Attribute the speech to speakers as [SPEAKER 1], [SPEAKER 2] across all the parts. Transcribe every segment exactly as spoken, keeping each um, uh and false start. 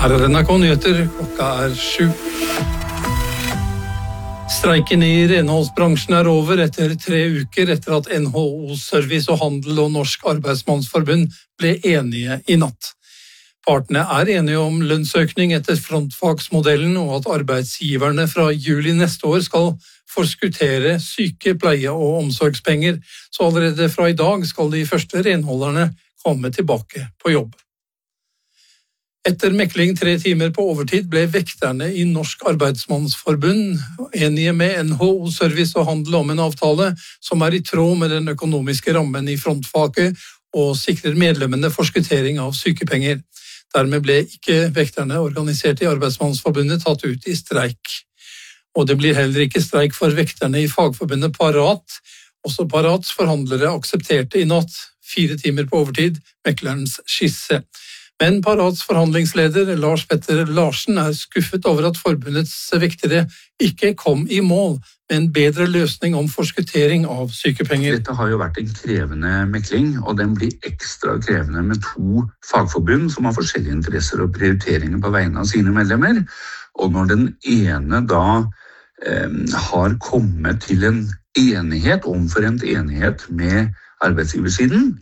[SPEAKER 1] Her er N R K Nyheter, klokka er sju. Streiken i renholdsbransjen er over etter tre uker etter at N H O Service og Handel og Norsk Arbeidsmannsforbund ble enige i natt. Partene er enige om lønnsøkning etter frontfagsmodellen og at arbeidsgiverne fra juli neste år skal forskuttere syke-, pleie- og omsorgspenger, så allerede fra i dag skal de første renholderne komme tilbake på jobb. Etter mekling tre timer på overtid ble vekterne i Norsk Arbeidsmannsforbund enige med N H O Service og Handel om en avtale som er i tråd med den økonomiske rammen i frontfaget og sikrer medlemmene forskuttering av sykepenger. Dermed ble ikke vekterne organisert i Arbeidsmannsforbundet tatt ut i streik. Og det blir heller ikke streik for vekterne i fagforbundet Parat. Også Parats forhandlere aksepterte i natt fire timer på overtid meklerens skisse. Men Parats forhandlingsleder Lars Petter Larsen er skuffet over at forbundets vektere ikke kom i mål med en bedre løsning om forskuttering av sykepenger.
[SPEAKER 2] Dette har jo vært en krevende mekling, og den blir ekstra krevende med to fagforbund som har forskjellige interesser og prioriteringer på vegne av sine medlemmer. Og når den ene da eh, har kommet til en enighet, omforent enighet med arbeidsgiversiden,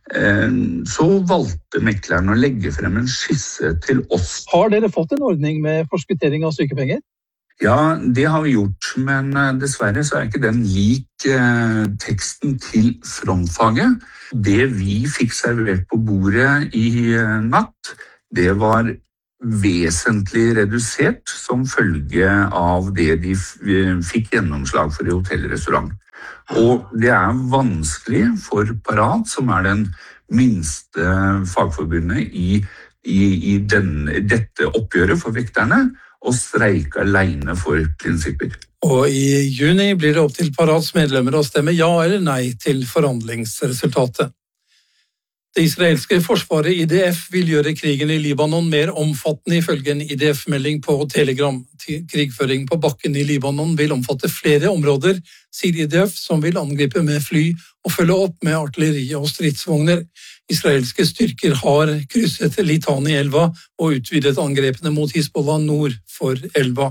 [SPEAKER 2] så valgte mekleren å legge frem en skisse til oss.
[SPEAKER 1] Har dere fått en ordning med forskuttering av sykepenger?
[SPEAKER 2] Ja, det har vi gjort, men dessverre så er ikke den lik eh, teksten til frontfaget. Det vi fikk servert på bordet i eh, natt, det var vesentlig redusert som følge av det de f- fikk gjennomslag for i hotell og restaurant. Og det er vanskelig for Parat, som er den minste fagforbundet i, i, i den, dette oppgjøret for vekterne, å streike alene for prinsipper.
[SPEAKER 1] Og i juni blir det opp til Parats medlemmer å stemme ja eller nei til forhandlingsresultatet. Det israelske forsvaret I D F vil gjøre krigen i Libanon mer omfattende ifølge en I D F-melding på Telegram. Krigføring på bakken i Libanon vil omfatte flere områder, sier I D F, som vil angripe med fly og følge opp med artilleri og stridsvogner. Israelske styrker har krysset Litani-elva og utvidet angrepene mot Hizbollah nord for elva.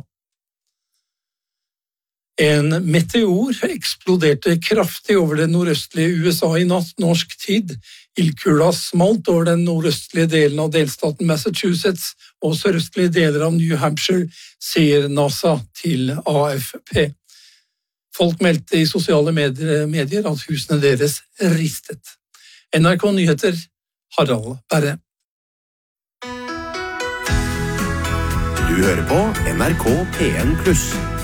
[SPEAKER 1] En meteor eksploderte kraftig over det nordøstlige U S A i natt norsk tid. Ildkula smalt over den nordøstlige delen av delstaten Massachusetts og sørøstlige deler av New Hampshire, sier NASA til A F P. Folk meldte i sosiale medier at husene deres ristet. N R K Nyheter, Harald Berre.
[SPEAKER 3] Du hører på N R K P en pluss.